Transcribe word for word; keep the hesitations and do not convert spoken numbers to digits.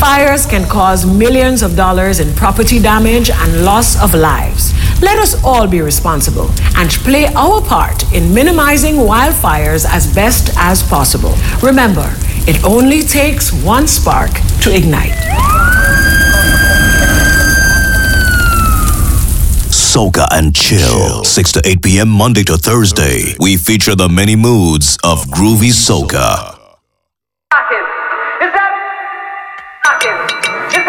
Fires can cause millions of dollars in property damage and loss of lives. Let us all be responsible and play our part in minimizing wildfires as best as possible. Remember, it only takes one spark to ignite. Soca and Chill, six to eight p.m. Monday to Thursday. We feature the many moods of groovy soca.